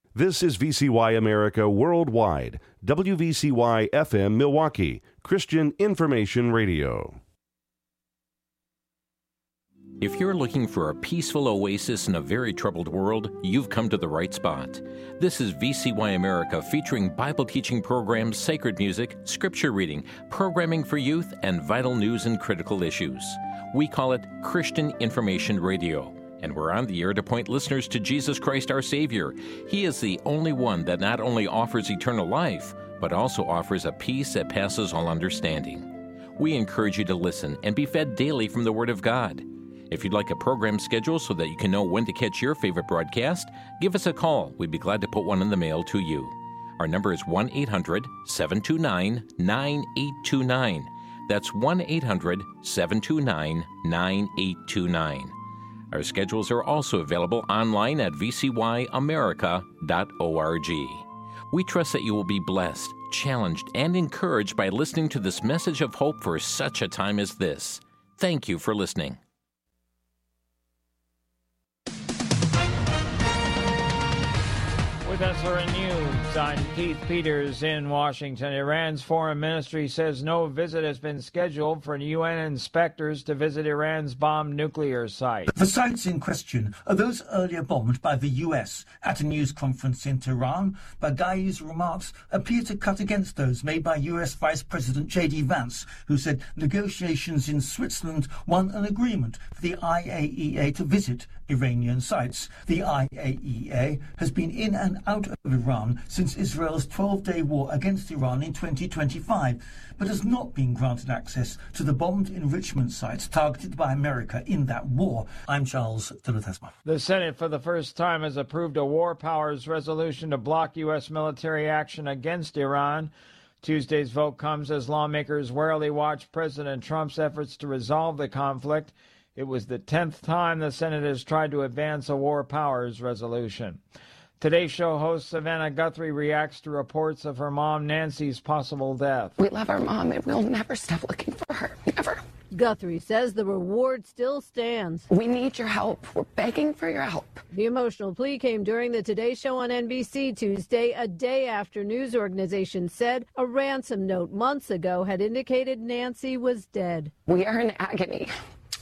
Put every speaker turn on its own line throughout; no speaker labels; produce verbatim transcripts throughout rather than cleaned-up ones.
This is V C Y America Worldwide, W V C Y F M Milwaukee, Christian Information Radio.
If you're looking for a peaceful oasis in a very troubled world, you've come to the right spot. This is V C Y America, featuring Bible teaching programs, sacred music, scripture reading, programming for youth, and vital news and critical issues. We call it Christian Information Radio, and we're on the air to point listeners to Jesus Christ, our Savior. He is the only one that not only offers eternal life, but also offers a peace that passes all understanding. We encourage you to listen and be fed daily from the Word of God. If you'd like a program schedule so that you can know when to catch your favorite broadcast, give us a call. We'd be glad to put one in the mail to you. Our number is one eight hundred seven two nine nine eight two nine. That's one eight hundred seven two nine nine eight two nine. Our schedules are also available online at v c y america dot org. We trust that you will be blessed, challenged, and encouraged by listening to this message of hope for such a time as this. Thank you for listening.
With S R N News, I'm Keith Peters in Washington. Iran's foreign ministry says no visit has been scheduled for U N inspectors to visit Iran's bombed nuclear site.
The sites in question are those earlier bombed by the U S. At a news conference in Tehran, Baghai's remarks appear to cut against those made by U S Vice President J D Vance, who said negotiations in Switzerland won an agreement for the I A E A to visit Iranian sites. The I A E A has been in and out of Iran since Israel's twelve-day war against Iran in twenty twenty-five, but has not been granted access to the bombed enrichment sites targeted by America in that war. I'm Charles Delethesma.
The Senate, for the first time, has approved a war powers resolution to block U S military action against Iran. Tuesday's vote comes as lawmakers warily watch President Trump's efforts to resolve the conflict. It was the tenth time the Senate has tried to advance a war powers resolution. Today's show host Savannah Guthrie reacts to reports of her mom Nancy's possible death.
We love our mom and we'll never stop looking for her. Never.
Guthrie says the reward still stands.
We need your help. We're begging for your help.
The emotional plea came during the Today Show on N B C Tuesday, a day after news organizations said a ransom note months ago had indicated Nancy was dead.
We are in agony.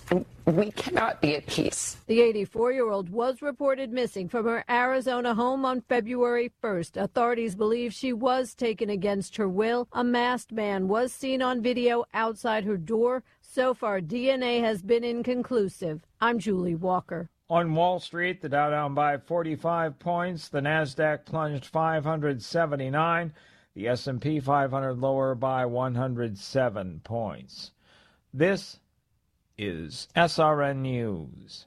We cannot be at peace.
The eighty-four-year-old was reported missing from her Arizona home on February first. Authorities believe she was taken against her will. A masked man was seen on video outside her door. So far, D N A has been inconclusive. I'm Julie Walker.
On Wall Street, the Dow down by forty-five points. The Nasdaq plunged five hundred seventy-nine. The S and P five hundred lower by one hundred seven points. This is S R N News.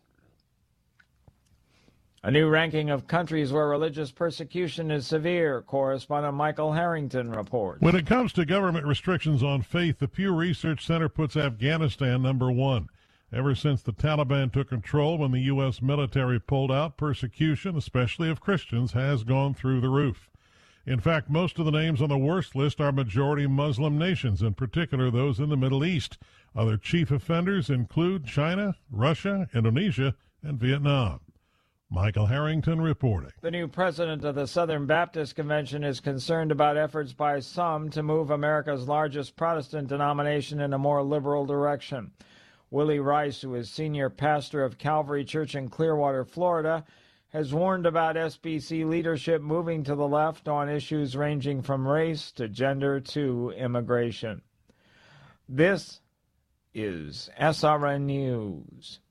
A new ranking of countries where religious persecution is severe, correspondent Michael Harrington reports.
When it comes to government restrictions on faith, the Pew Research Center puts Afghanistan number one. Ever since the Taliban took control when the U S military pulled out, persecution, especially of Christians, has gone through the roof. In fact, most of the names on the worst list are majority Muslim nations, in particular those in the Middle East. Other chief offenders include China, Russia, Indonesia, and Vietnam. Michael Harrington reporting.
The new president of the Southern Baptist Convention is concerned about efforts by some to move America's largest Protestant denomination in a more liberal direction. Willie Rice, who is senior pastor of Calvary Church in Clearwater, Florida, has warned about S B C leadership moving to the left on issues ranging from race to gender to immigration. This is S R N News.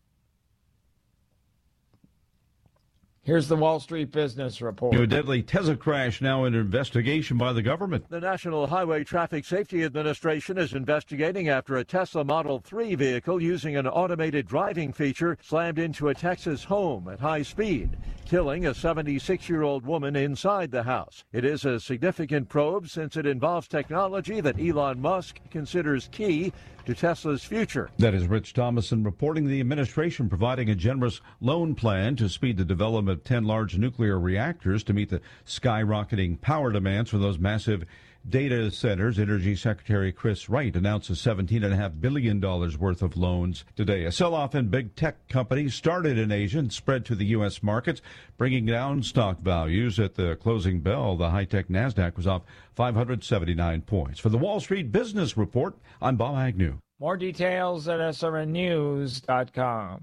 Here's the Wall Street Business Report.
A deadly Tesla crash now under investigation by the government.
The National Highway Traffic Safety Administration is investigating after a Tesla Model three vehicle using an automated driving feature slammed into a Texas home at high speed, killing a seventy-six-year-old woman inside the house. It is a significant probe since it involves technology that Elon Musk considers key to Tesla's future.
That is Rich Thomason reporting. The administration providing a generous loan plan to speed the development of ten large nuclear reactors to meet the skyrocketing power demands for those massive data centers. Energy Secretary Chris Wright announces seventeen point five billion dollars worth of loans today. A sell-off in big tech companies started in Asia and spread to the U S markets, bringing down stock values. At the closing bell, the high-tech NASDAQ was off five hundred seventy-nine points. For the Wall Street Business Report, I'm Bob Agnew.
More details at S R N news dot com.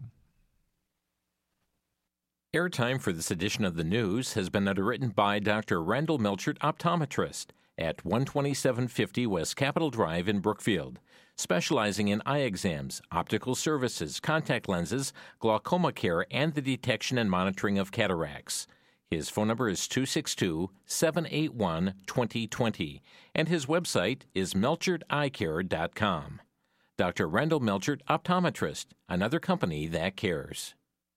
Airtime for this edition of the news has been underwritten by Doctor Randall Melchert, optometrist, at one twenty-seven fifty West Capitol Drive in Brookfield, specializing in eye exams, optical services, contact lenses, glaucoma care, and the detection and monitoring of cataracts. His phone number is two six two, seven eight one, two zero two zero, and his website is melchert eye care dot com. Doctor Randall Melchert, optometrist, another company that cares.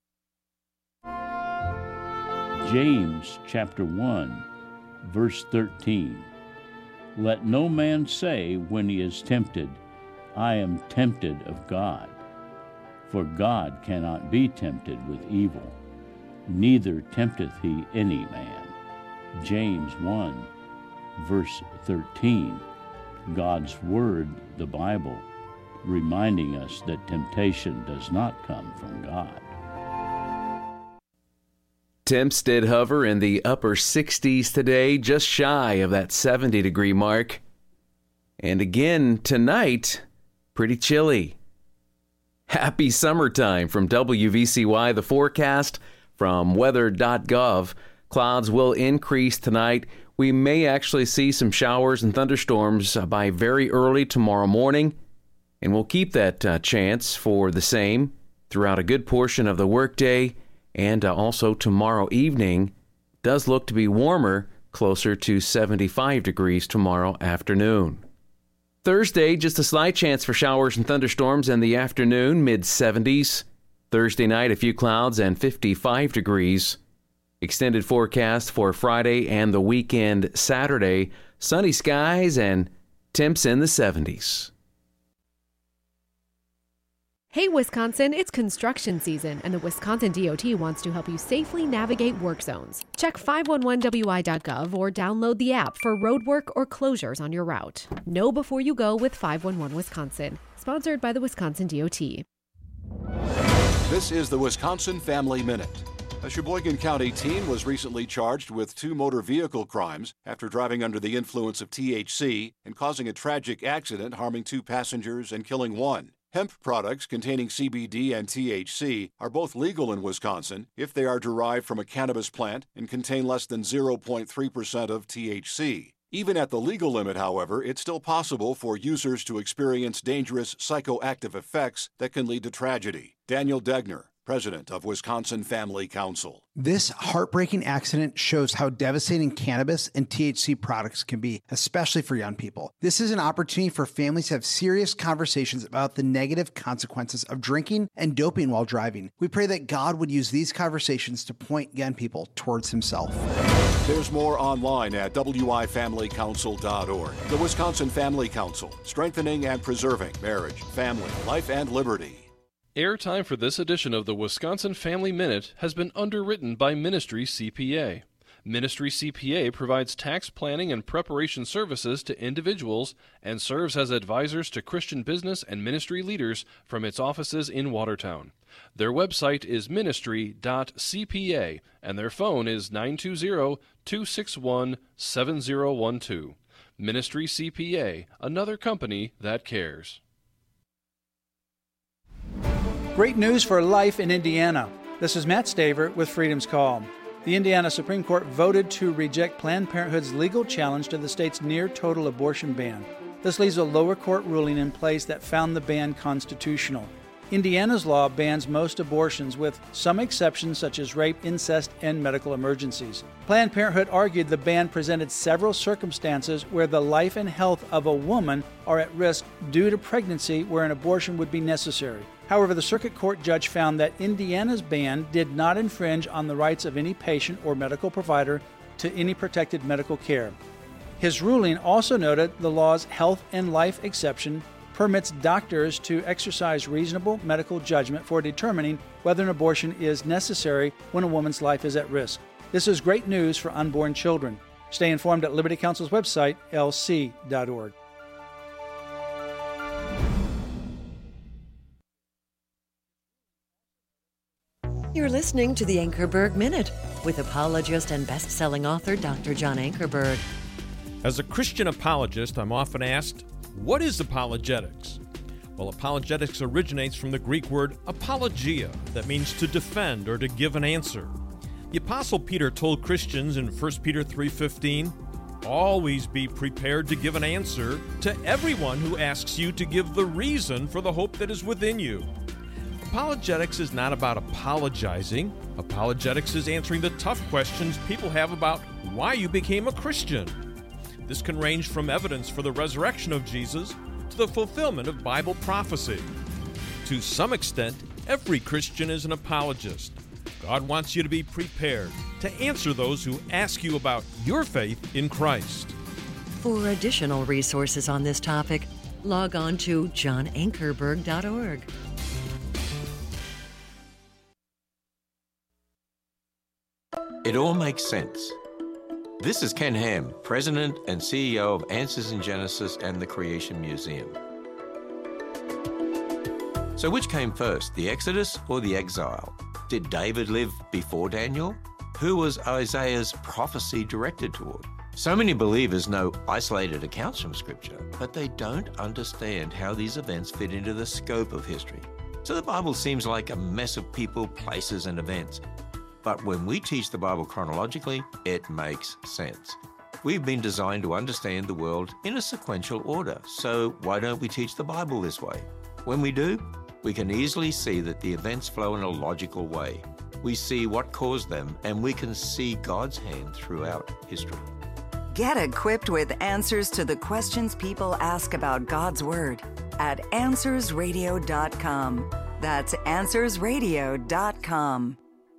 James chapter one, verse thirteen. Let no man say when he is tempted, I am tempted of God. For God cannot be tempted with evil, neither tempteth he any man. James one, verse thirteen. God's Word, the Bible, reminding us that temptation does not come from God.
Temps did hover in the upper sixties today, just shy of that seventy degree mark. And again tonight, pretty chilly. Happy summertime from W V C Y. The forecast from weather dot gov. Clouds will increase tonight. We may actually see some showers and thunderstorms by very early tomorrow morning. And we'll keep that uh, chance for the same throughout a good portion of the workday. And uh, also tomorrow evening does look to be warmer, closer to seventy-five degrees tomorrow afternoon. Thursday, just a slight chance for showers and thunderstorms in the afternoon, mid seventies. Thursday night, a few clouds and fifty-five degrees. Extended forecast for Friday and the weekend Saturday, sunny skies and temps in the seventies.
Hey, Wisconsin, it's construction season, and the Wisconsin D O T wants to help you safely navigate work zones. Check five one one W I dot gov or download the app for road work or closures on your route. Know before you go with five one one Wisconsin, sponsored by the Wisconsin D O T.
This is the Wisconsin Family Minute. A Sheboygan County teen was recently charged with two motor vehicle crimes after driving under the influence of T H C and causing a tragic accident, harming two passengers and killing one. Hemp products containing C B D and T H C are both legal in Wisconsin if they are derived from a cannabis plant and contain less than zero point three percent of T H C. Even at the legal limit, however, it's still possible for users to experience dangerous psychoactive effects that can lead to tragedy. Daniel Degner, president of Wisconsin Family Council.
This heartbreaking accident shows how devastating cannabis and T H C products can be, especially for young people. This is an opportunity for families to have serious conversations about the negative consequences of drinking and doping while driving. We pray that God would use these conversations to point young people towards himself.
There's more online at W I family council dot org. The Wisconsin Family Council, strengthening and preserving marriage, family, life, and liberty.
Airtime for this edition of the Wisconsin Family Minute has been underwritten by Ministry C P A. Ministry C P A provides tax planning and preparation services to individuals and serves as advisors to Christian business and ministry leaders from its offices in Watertown. Their website is ministry dot c p a and their phone is nine two zero, two six one, seven zero one two. Ministry C P A, another company that cares.
Great news for life in Indiana. This is Matt Staver with Freedom's Call. The Indiana Supreme Court voted to reject Planned Parenthood's legal challenge to the state's near-total abortion ban. This leaves a lower court ruling in place that found the ban constitutional. Indiana's law bans most abortions with some exceptions such as rape, incest, and medical emergencies. Planned Parenthood argued the ban presented several circumstances where the life and health of a woman are at risk due to pregnancy where an abortion would be necessary. However, the circuit court judge found that Indiana's ban did not infringe on the rights of any patient or medical provider to any protected medical care. His ruling also noted the law's health and life exception permits doctors to exercise reasonable medical judgment for determining whether an abortion is necessary when a woman's life is at risk. This is great news for unborn children. Stay informed at Liberty Counsel's website, L C dot org.
You're listening to the Ankerberg Minute with apologist and best-selling author Doctor John Ankerberg.
As a Christian apologist, I'm often asked, what is apologetics? Well, apologetics originates from the Greek word apologia, that means to defend or to give an answer. The Apostle Peter told Christians in First Peter three fifteen, always be prepared to give an answer to everyone who asks you to give the reason for the hope that is within you. Apologetics is not about apologizing. Apologetics is answering the tough questions people have about why you became a Christian. This can range from evidence for the resurrection of Jesus to the fulfillment of Bible prophecy. To some extent, every Christian is an apologist. God wants you to be prepared to answer those who ask you about your faith in Christ.
For additional resources on this topic, log on to john ankerberg dot org.
It all makes sense. This is Ken Ham, President and C E O of Answers in Genesis and the Creation Museum. So which came first, the Exodus or the exile? Did David live before Daniel? Who was Isaiah's prophecy directed toward? So many believers know isolated accounts from Scripture, but they don't understand how these events fit into the scope of history. So the Bible seems like a mess of people, places, and events. But when we teach the Bible chronologically, it makes sense. We've been designed to understand the world in a sequential order, so why don't we teach the Bible this way? When we do, we can easily see that the events flow in a logical way. We see what caused them, and we can see God's hand throughout history.
Get equipped with answers to the questions people ask about God's Word at answers radio dot com. That's answers radio dot com.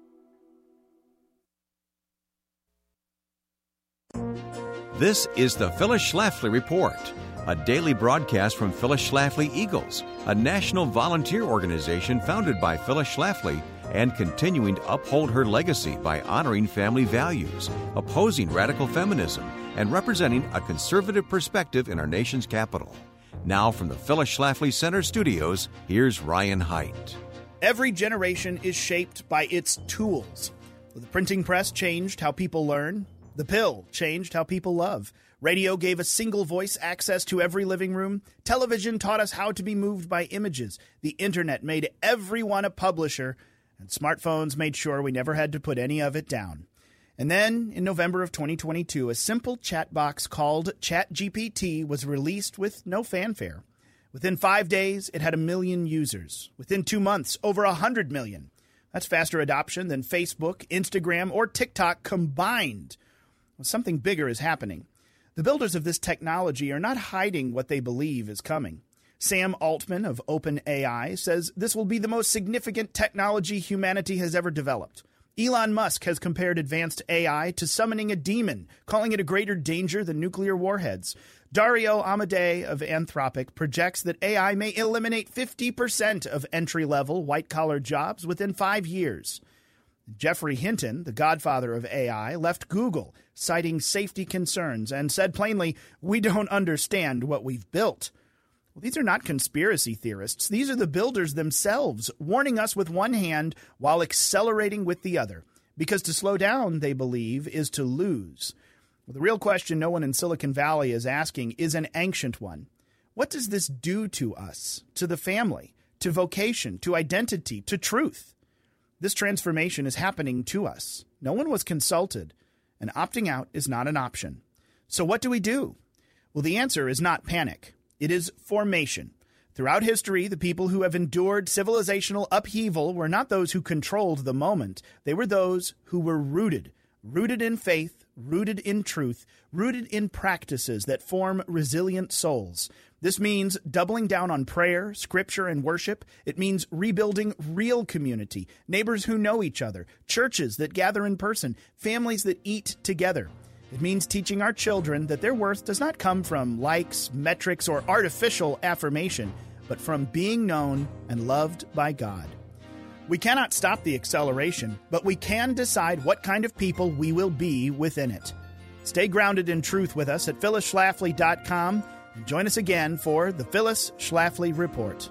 This is the Phyllis Schlafly Report, a daily broadcast from Phyllis Schlafly Eagles, a national volunteer organization founded by Phyllis Schlafly and continuing to uphold her legacy by honoring family values, opposing radical feminism, and representing a conservative perspective in our nation's capital. Now from the Phyllis Schlafly Center studios, here's Ryan Haidt.
Every generation is shaped by its tools. The printing press changed how people learn. The pill changed how people love. Radio gave a single voice access to every living room. Television taught us how to be moved by images. The internet made everyone a publisher. And smartphones made sure we never had to put any of it down. And then, in November of twenty twenty-two, a simple chat box called ChatGPT was released with no fanfare. Within five days, it had a million users. Within two months, over a hundred million. That's faster adoption than Facebook, Instagram, or TikTok combined. Well, something bigger is happening. The builders of this technology are not hiding what they believe is coming. Sam Altman of OpenAI says this will be the most significant technology humanity has ever developed. Elon Musk has compared advanced A I to summoning a demon, calling it a greater danger than nuclear warheads. Dario Amodei of Anthropic projects that A I may eliminate fifty percent of entry-level white-collar jobs within five years. Geoffrey Hinton, the godfather of A I, left Google, citing safety concerns, and said plainly, "We don't understand what we've built." Well, these are not conspiracy theorists. These are the builders themselves, warning us with one hand while accelerating with the other. Because to slow down, they believe, is to lose. Well, the real question no one in Silicon Valley is asking is an ancient one. What does this do to us, to the family, to vocation, to identity, to truth? This transformation is happening to us. No one was consulted, and opting out is not an option. So what do we do? Well, the answer is not panic. It is formation. Throughout history, the people who have endured civilizational upheaval were not those who controlled the moment. They were those who were rooted, rooted in faith, rooted in truth, rooted in practices that form resilient souls. This means doubling down on prayer, scripture, and worship. It means rebuilding real community, neighbors who know each other, churches that gather in person, families that eat together. It means teaching our children that their worth does not come from likes, metrics, or artificial affirmation, but from being known and loved by God. We cannot stop the acceleration, but we can decide what kind of people we will be within it. Stay grounded in truth with us at phyllis schlafly dot com and join us again for the Phyllis Schlafly Report.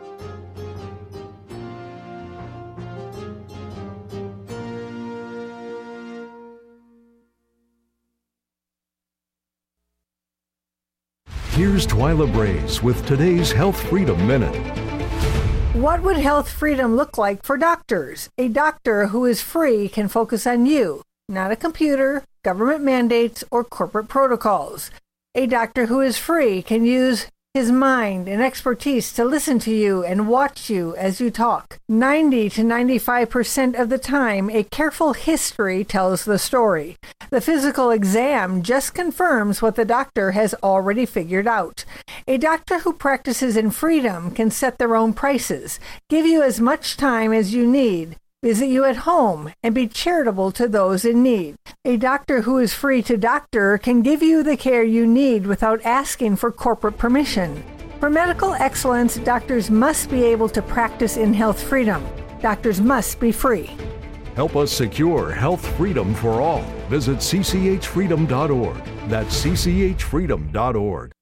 Here's Twyla Braze with today's Health Freedom Minute.
What would health freedom look like for doctors? A doctor who is free can focus on you, not a computer, government mandates, or corporate protocols. A doctor who is free can use his mind and expertise to listen to you and watch you as you talk. ninety to ninety-five percent of the time, a careful history tells the story. The physical exam just confirms what the doctor has already figured out. A doctor who practices in freedom can set their own prices, give you as much time as you need, visit you at home, and be charitable to those in need. A doctor who is free to doctor can give you the care you need without asking for corporate permission. For medical excellence, doctors must be able to practice in health freedom. Doctors must be free.
Help us secure health freedom for all. Visit c c h freedom dot org. That's c c h freedom dot org.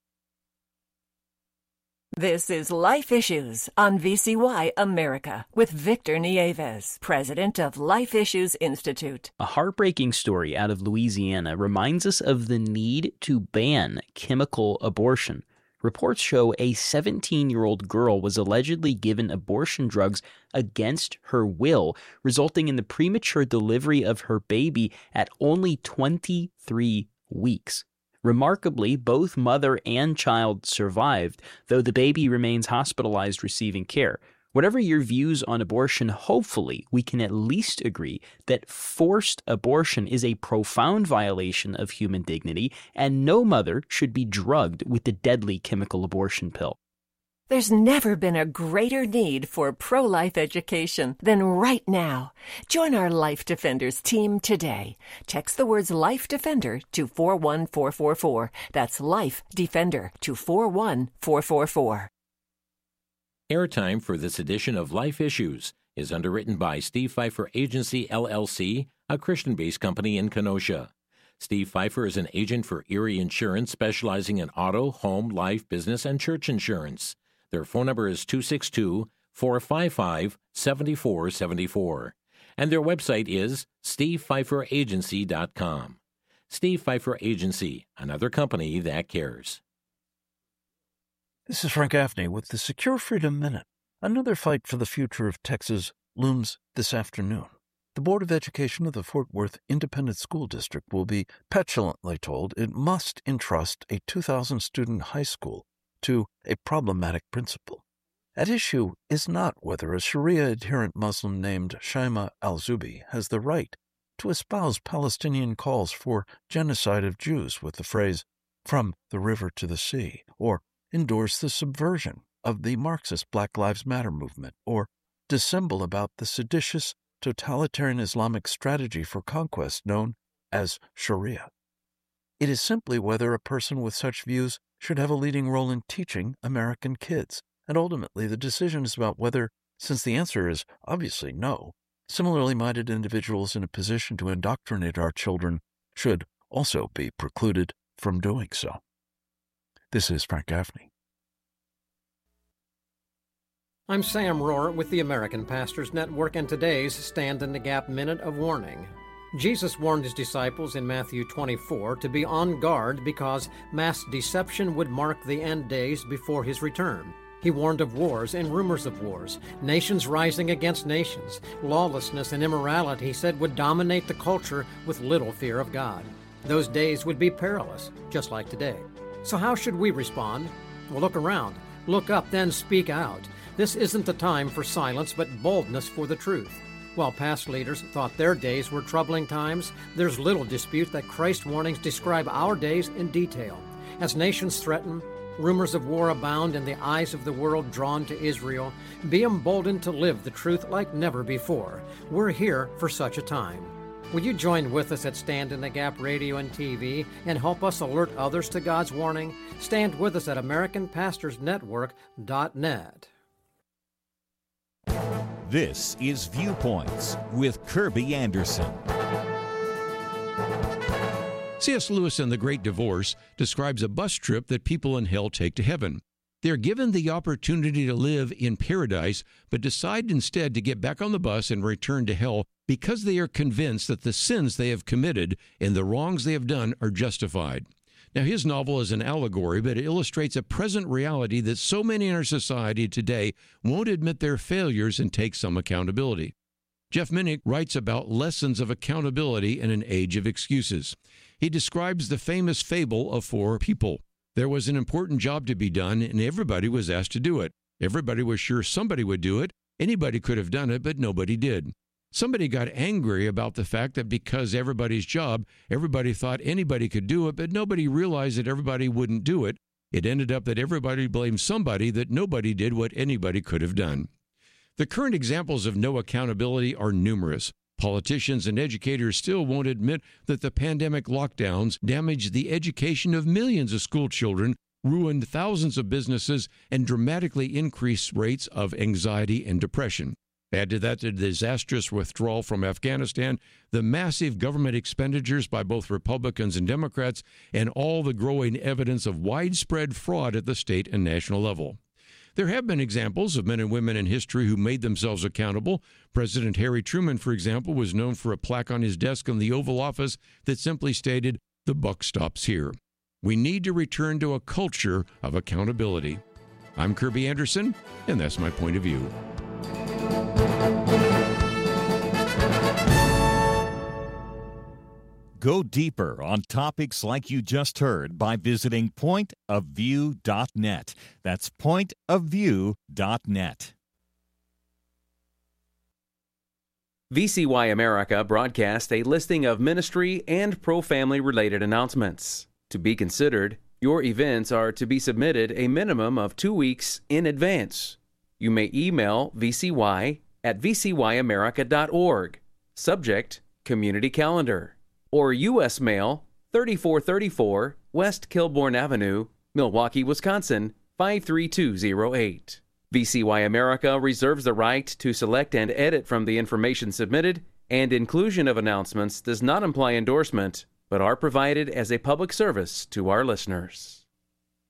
This is Life Issues on V C Y America with Victor Nieves, president of Life Issues Institute.
A heartbreaking story out of Louisiana reminds us of the need to ban chemical abortion. Reports show a seventeen-year-old girl was allegedly given abortion drugs against her will, resulting in the premature delivery of her baby at only twenty-three weeks. Remarkably, both mother and child survived, though the baby remains hospitalized receiving care. Whatever your views on abortion, hopefully we can at least agree that forced abortion is a profound violation of human dignity, and no mother should be drugged with the deadly chemical abortion pill.
There's never been a greater need for pro-life education than right now. Join our Life Defenders team today. Text the words Life Defender to four one four four four. That's Life Defender to four one four four four.
Airtime for this edition of Life Issues is underwritten by Steve Pfeiffer Agency, L L C, a Christian-based company in Kenosha. Steve Pfeiffer is an agent for Erie Insurance, specializing in auto, home, life, business, and church insurance. Their phone number is two six two, four five five, seven four seven four, and their website is steve pfeiffer agency dot com. Steve Pfeiffer Agency, another company that cares.
This is Frank Gaffney with the Secure Freedom Minute. Another fight for the future of Texas looms this afternoon. The Board of Education of the Fort Worth Independent School District will be petulantly told it must entrust a two thousand student high school to a problematic principal. At issue is not whether a Sharia-adherent Muslim named Shaima al-Zubi has the right to espouse Palestinian calls for genocide of Jews with the phrase, from the river to the sea, or endorse the subversion of the Marxist Black Lives Matter movement, or dissemble about the seditious totalitarian Islamic strategy for conquest known as Sharia. It is simply whether a person with such views should have a leading role in teaching American kids, and ultimately the decision is about whether, since the answer is obviously no, similarly minded individuals in a position to indoctrinate our children should also be precluded from doing so. This is Frank Gaffney.
I'm Sam Rohr with the American Pastors Network and today's Stand in the Gap Minute of Warning. Jesus warned his disciples in Matthew twenty-four to be on guard because mass deception would mark the end days before his return. He warned of wars and rumors of wars, nations rising against nations. Lawlessness and immorality, he said, would dominate the culture with little fear of God. Those days would be perilous, just like today. So how should we respond? Well, look around. Look up, then speak out. This isn't the time for silence, but boldness for the truth. While past leaders thought their days were troubling times, there's little dispute that Christ's warnings describe our days in detail. As nations threaten, rumors of war abound, and the eyes of the world drawn to Israel, be emboldened to live the truth like never before. We're here for such a time. Will you join with us at Stand in the Gap Radio and T V and help us alert others to God's warning? Stand with us at American Pastors Network dot net.
This is Viewpoints with Kirby Anderson.
C S Lewis in The Great Divorce describes a bus trip that people in hell take to heaven. They are given the opportunity to live in paradise, but decide instead to get back on the bus and return to hell because they are convinced that the sins they have committed and the wrongs they have done are justified. Now, his novel is an allegory, but it illustrates a present reality that so many in our society today won't admit their failures and take some accountability. Jeff Minnick writes about lessons of accountability in an age of excuses. He describes the famous fable of four people. There was an important job to be done, and everybody was asked to do it. Everybody was sure somebody would do it. Anybody could have done it, but nobody did. Somebody got angry about the fact that because everybody's job, everybody thought anybody could do it, but nobody realized that everybody wouldn't do it. It ended up that everybody blamed somebody that nobody did what anybody could have done. The current examples of no accountability are numerous. Politicians and educators still won't admit that the pandemic lockdowns damaged the education of millions of school children, ruined thousands of businesses, and dramatically increased rates of anxiety and depression. Add to that the disastrous withdrawal from Afghanistan, the massive government expenditures by both Republicans and Democrats, and all the growing evidence of widespread fraud at the state and national level. There have been examples of men and women in history who made themselves accountable. President Harry Truman, for example, was known for a plaque on his desk in the Oval Office that simply stated, "The buck stops here." We need to return to a culture of accountability. I'm Kirby Anderson, and that's my point of view.
Go deeper on topics like you just heard by visiting point of view dot net. That's point of view dot net.
V C Y America broadcast a listing of ministry and pro-family related announcements. To be considered, your events are to be submitted a minimum of two weeks in advance. You may email V C Y at v c y america dot org, subject Community Calendar, or U S Mail, thirty-four thirty-four West Kilbourne Avenue, Milwaukee, Wisconsin, five three two zero eight. V C Y America reserves the right to select and edit from the information submitted, and inclusion of announcements does not imply endorsement, but are provided as a public service to our listeners.